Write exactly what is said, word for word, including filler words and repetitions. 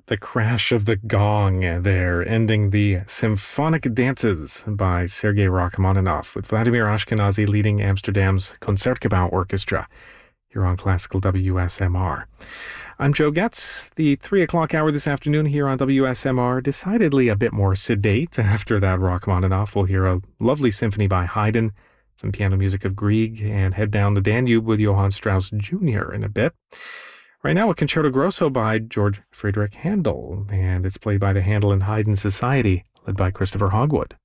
The crash of the gong there, ending the Symphonic Dances by Sergei Rachmaninoff, with Vladimir Ashkenazy leading Amsterdam's Concertgebouw Orchestra, here on Classical W S M R. I'm Joe Getz. The three o'clock hour this afternoon here on W S M R, decidedly a bit more sedate after that Rachmaninoff. We'll hear a lovely symphony by Haydn, some piano music of Grieg, and head down the Danube with Johann Strauss Junior in a bit. Right now, a Concerto Grosso by George Friedrich Handel, and it's played by the Handel and Haydn Society, led by Christopher Hogwood.